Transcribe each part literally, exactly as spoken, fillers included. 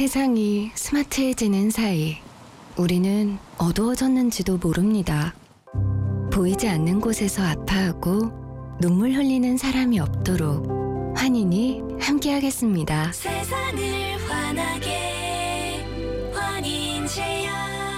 세상이 스마트해지는 사이 우리는 어두워졌는지도 모릅니다. 보이지 않는 곳에서 아파하고 눈물 흘리는 사람이 없도록 환인이 함께하겠습니다. 세상을 환하게 환인제약.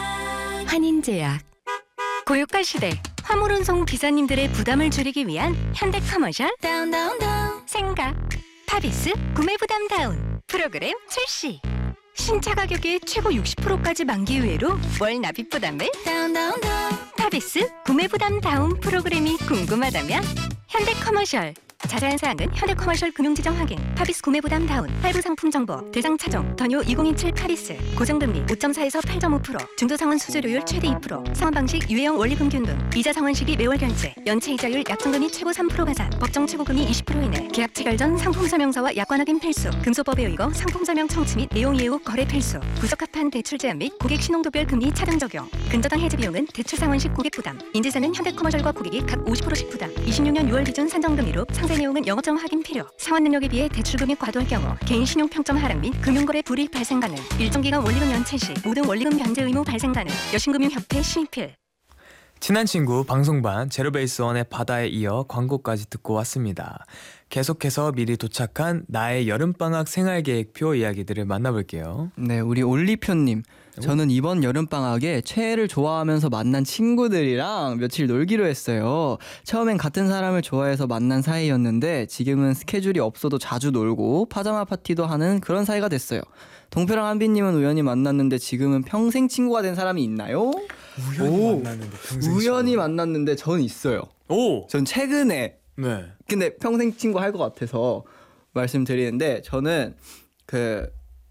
환인제약. 고유가 시대 화물 운송 기사님들의 부담을 줄이기 위한 현대커머셜 다운 다운 다운. 생각 파비스 구매 부담 다운 프로그램 출시. 신차 가격의 최고 육십 퍼센트까지 만기 후회로 월 납입 부담을 다운 다운 다운. 파비스 구매 부담 다운 프로그램이 궁금하다면 현대커머셜. 자세한 사항은 현대커머셜 금융지정 확인, 파비스 구매 부담 다운, 할부 상품 정보, 대상 차종, 더뉴 이천이십칠 파리스, 고정금리 오 점 사에서 팔 점 오 퍼센트, 중도상환 수수료율 최대 이 퍼센트, 상환방식 유예형 원리금 균등, 이자 상환 시기 매월 결제, 연체 이자율 약정금리 최고 삼 퍼센트 가산, 법정 최고금리 이십 퍼센트 이내, 계약 체결 전 상품 설명서와 약관 확인 필수, 금소법에 의거 상품 설명 청취 및 내용 이해 후 거래 필수, 부적합한 대출 제한 및 고객 신용도별 금리 차등 적용, 근저당 해지 비용은 대출 상환 시 고객 부담, 인지사는 현대커머셜과 고객이 각 오십 퍼센트씩 부담, 이십육 년 유월 기준 산정금리로 상세 내용은 영업정 확인 필요. 상환 능력에 비해 대출 금액 과도할 경우 개인 신용 평점 하락 및 금융거래 불이익 발생 가능. 일정 기간 원리금 연체 시 모든 원리금 변제 의무 발생 가능. 여신금융협회 신입필. 친한 친구 방송반 제로베이스원의 바다에 이어 광고까지 듣고 왔습니다. 계속해서 미리 도착한 나의 여름방학 생활계획표 이야기들을 만나볼게요. 네, 우리 올리표님. 저는 이번 여름방학에 최애를 좋아하면서 만난 친구들이랑 며칠 놀기로 했어요. 처음엔 같은 사람을 좋아해서 만난 사이였는데 지금은 스케줄이 없어도 자주 놀고 파자마 파티도 하는 그런 사이가 됐어요. 동표랑 한빈님은 우연히 만났는데 지금은 평생 친구가 된 사람이 있나요? 우연히 오, 만났는데 평생 우연히 친구. 만났는데 전 있어요. 오! 전 최근에 네. 근데 평생 친구 할 것 같아서 말씀드리는데 저는 그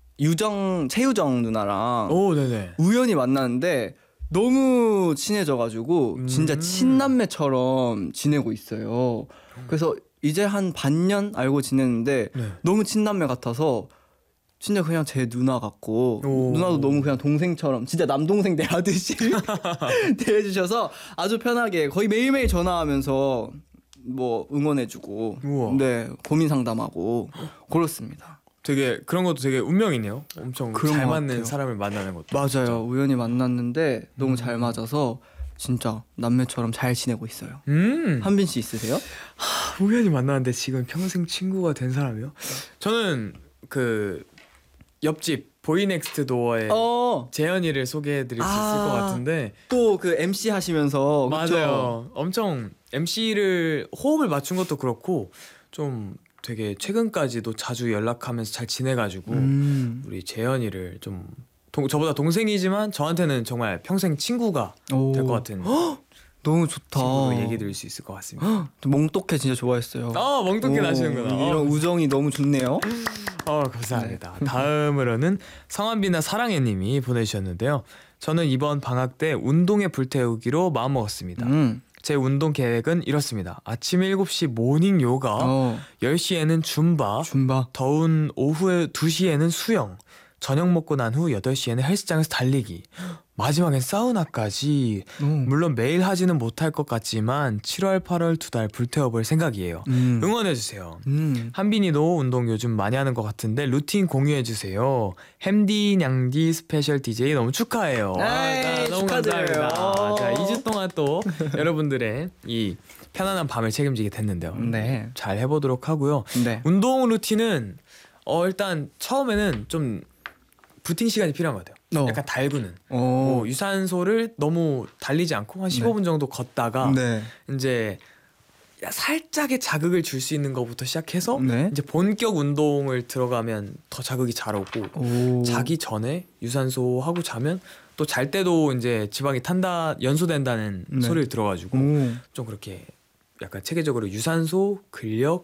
유정 최유정 누나랑 오, 네네. 우연히 만났는데 너무 친해져가지고 음. 진짜 친남매처럼 지내고 있어요. 그래서 이제 한 반년 알고 지냈는데 네. 너무 친남매 같아서 진짜 그냥 제 누나 같고 오. 누나도 너무 그냥 동생처럼 진짜 남동생 대하듯이 대해주셔서 아주 편하게 거의 매일매일 전화하면서 뭐 응원해주고 우와. 네 고민 상담하고 그렇습니다. 되게 그런 것도 되게 운명이네요. 엄청 그런 잘 것 맞는 같아요. 사람을 만나는 것도. 맞아요. 진짜. 우연히 만났는데 너무 음. 잘 맞아서 진짜 남매처럼 잘 지내고 있어요. 음. 한빈 씨 있으세요? 우연히 만났는데 지금 평생 친구가 된 사람이요? 저는 그 옆집 보이넥스트 도어의 어. 재현이를 소개해드릴 수 있을 아. 것 같은데. 또 그 엠씨 하시면서 그쵸? 맞아요. 엄청 엠씨를 호흡을 맞춘 것도 그렇고 좀 되게 최근까지도 자주 연락하면서 잘 지내가지고 음. 우리 재현이를 좀 동, 저보다 동생이지만 저한테는 정말 평생 친구가 오. 될 것 같은 너무 좋다. 친구로 얘기 드릴 수 있을 것 같습니다. 몽똑해 진짜 좋아했어요. 아 멍뚱이 오, 나시는구나. 이런 어. 우정이 너무 좋네요. 어 감사합니다. 다음으로는 성한비나 사랑해님이 보내주셨는데요. 저는 이번 방학 때 운동에 불태우기로 마음먹었습니다. 음. 제 운동 계획은 이렇습니다. 아침 일곱 시 모닝 요가, 어. 열 시에는 줌바, 줌바. 더운 오후에 두 시에는 수영, 저녁 먹고 난 후 여덟 시에는 헬스장에서 달리기, 마지막엔 사우나까지. 오. 물론 매일 하지는 못할 것 같지만 칠월 팔월 두 달 불태워볼 생각이에요. 음. 응원해주세요. 음. 한빈이도 운동 요즘 많이 하는 것 같은데 루틴 공유해주세요. 햄디 냥디 스페셜 디제이 너무 축하해요. 에이, 아, 너무 축하드려요. 감사합니다. 자, 이 주 동안 또 여러분들의 이 편안한 밤을 책임지게 됐는데요. 네. 잘 해보도록 하고요. 네. 운동 루틴은 어 일단 처음에는 좀 부팅 시간이 필요한 것 같아요. 어. 약간 달구는. 오. 뭐 유산소를 너무 달리지 않고 한 십오 분 정도 걷다가 네. 이제 살짝의 자극을 줄 수 있는 것부터 시작해서 네. 이제 본격 운동을 들어가면 더 자극이 잘 오고 오. 자기 전에 유산소 하고 자면 또 잘 때도 이제 지방이 탄다 연소된다는 네. 소리를 들어가지고 오. 좀 그렇게 약간 체계적으로 유산소, 근력,